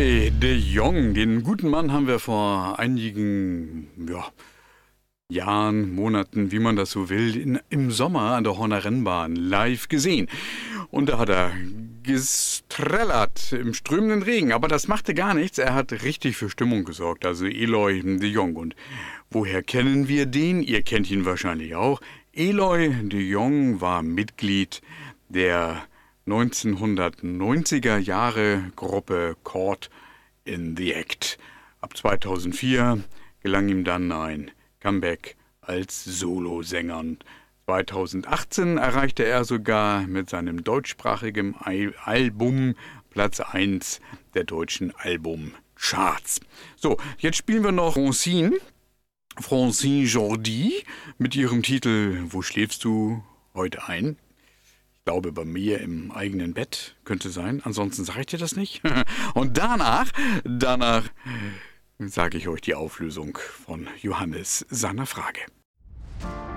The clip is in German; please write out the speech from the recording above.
Eloy de Jong, den guten Mann haben wir vor einigen Jahren, Monaten, wie man das so will, im Sommer an der Horner Rennbahn live gesehen. Und da hat er gestrellert im strömenden Regen, aber das machte gar nichts. Er hat richtig für Stimmung gesorgt, also Eloy de Jong. Und woher kennen wir den? Ihr kennt ihn wahrscheinlich auch. Eloy de Jong war Mitglied der 1990er Jahre Gruppe Caught in the Act. Ab 2004 gelang ihm dann ein Comeback als Solosänger. 2018 erreichte er sogar mit seinem deutschsprachigen Album Platz 1 der deutschen Albumcharts. So, jetzt spielen wir noch Francine Jordi mit ihrem Titel Wo schläfst du heute ein? Ich glaube, bei mir im eigenen Bett könnte sein. Ansonsten sage ich dir das nicht. Und danach sage ich euch die Auflösung von Johannes seiner Frage.